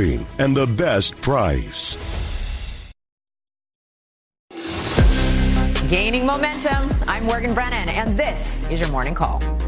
shipping, and the best price. Gaining momentum. I'm Morgan Brennan, and this is your morning call.